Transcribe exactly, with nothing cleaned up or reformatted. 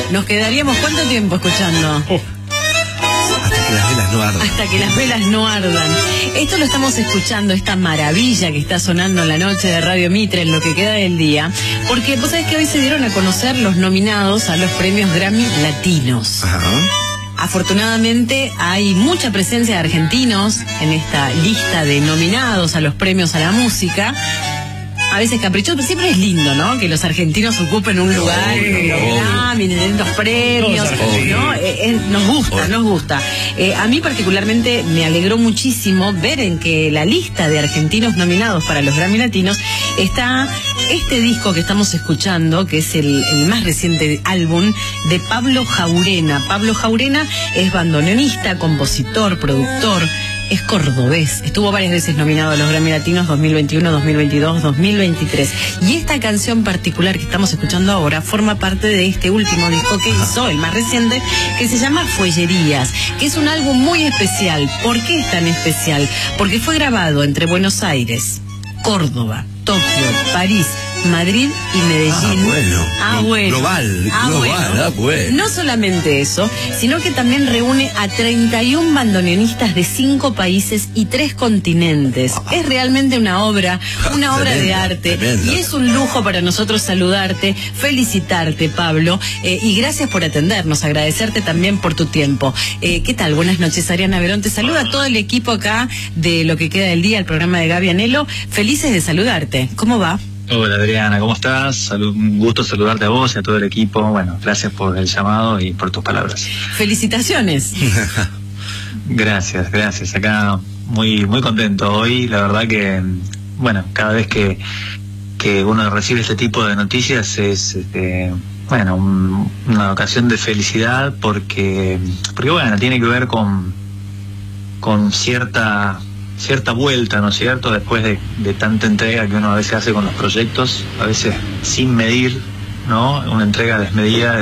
nos quedaríamos ¿cuánto tiempo escuchando? Oh. Hasta que las velas no ardan. Hasta que las velas no ardan. Esto lo estamos escuchando, esta maravilla que está sonando en la noche de Radio Mitre, en lo que queda del día, porque vos sabés que hoy se dieron a conocer los nominados a los premios Grammy Latinos. Ajá. Afortunadamente hay mucha presencia de argentinos en esta lista de nominados a los premios a la música. A veces caprichoso, pero siempre es lindo, ¿no? Que los argentinos ocupen un lugar en los Grammy, en los premios, ¿no? Eh, eh, nos gusta, nos gusta. Eh, a mí particularmente me alegró muchísimo ver en que la lista de argentinos nominados para los Grammy Latinos está este disco que estamos escuchando, que es el, el más reciente álbum de Pablo Jaurena. Pablo Jaurena es bandoneonista, compositor, productor. Es cordobés, estuvo varias veces nominado a los Grammy Latinos dos mil veintiuno, dos mil veintidós, dos mil veintitrés. Y esta canción particular que estamos escuchando ahora forma parte de este último disco que hizo, el más reciente, que se llama Fuellerías, que es un álbum muy especial. ¿Por qué es tan especial? Porque fue grabado entre Buenos Aires, Córdoba, Tokio, París, Madrid y Medellín. Ah, bueno. Ah, bueno. Global, ah, global, bueno. ah, bueno. No solamente eso, sino que también reúne a treinta y un bandoneonistas de cinco países y tres continentes. Ah. Es realmente una obra, una obra tremendo, de arte. Tremendo. Y es un lujo para nosotros saludarte, felicitarte, Pablo, eh, y gracias por atendernos, agradecerte también por tu tiempo. Eh, ¿Qué tal? Buenas noches, Ariana Verón. Te saluda a todo el equipo acá de Lo que queda del día, el programa de Gaby Anelo. Felices de saludarte. ¿Cómo va? Hola Adriana, ¿cómo estás? Salud, un gusto saludarte a vos y a todo el equipo. Bueno, gracias por el llamado y por tus palabras. Felicitaciones. Gracias, gracias. Acá muy muy contento hoy. La verdad que, bueno, cada vez que, que uno recibe este tipo de noticias es, este, bueno, un, una ocasión de felicidad porque, porque bueno, tiene que ver con, con cierta... cierta vuelta, ¿no es cierto?, después de, de tanta entrega que uno a veces hace con los proyectos, a veces sin medir, ¿no?, una entrega desmedida